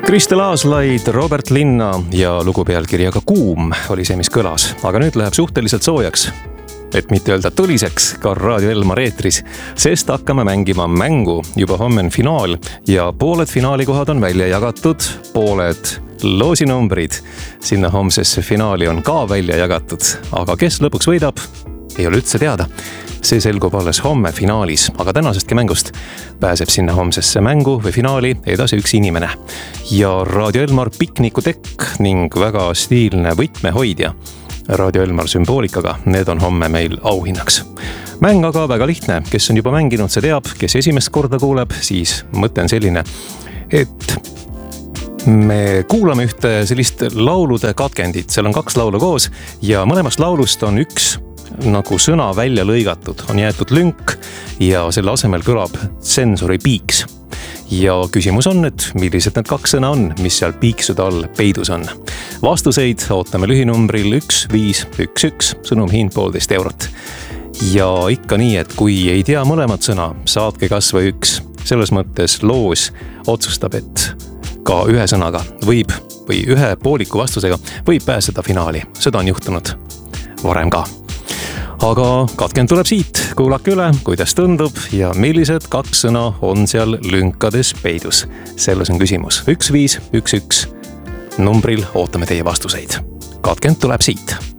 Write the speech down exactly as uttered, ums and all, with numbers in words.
Kristel Aaslaid, Robert Linna ja lugu pealkirjaga Kuum oli see, mis kõlas. Aga nüüd läheb suhteliselt soojaks, et mitte öelda tuliseks, ka Raadio Elmar eetris, sest hakkame mängima mängu. Juba homme on finaal ja pooled finaalikohad on välja jagatud, pooled loosinumbrid sinna homsesse finaali on ka välja jagatud. Aga kes lõpuks võidab, ei ole üldse teada. See selgub alles homme finaalis, aga tänasestki mängust pääseb sinna homsesse mängu või finaali edasi üks inimene. Ja Raadio Elmar piknikutekk ning väga stiilne võtmehoidja Raadio Elmar sümboolikaga, need on homme meil auhinnaks. Mäng aga väga lihtne, kes on juba mänginud, see teab, kes esimest korda kuuleb, siis mõte on selline, et me kuulame ühte sellist laulude katkendit, seal on kaks laulu koos ja mõlemast laulust on üks nagu sõna välja lõigatud, on jäetud lünk ja selle asemel kõlab tsensori piiks. Ja küsimus on, et millised need kaks sõna on, mis seal piiksude all peidus on. Vastuseid ootame lühinumbril üks viis üks üks, sõnum hind poolteist eurot. Ja ikka nii, et kui ei tea mõlemat sõna, saatke kas või üks. Selles mõttes loos otsustab, et ka ühe sõnaga võib või ühe pooliku vastusega võib pääseda finaali. Seda on juhtunud varem ka. Aga katkend tuleb siit, kuulake üle, kuidas tundub ja millised kaks sõna on seal lünkades peidus. Selles on küsimus. üks viis üks üks numbril ootame teie vastuseid. Katkend tuleb siit.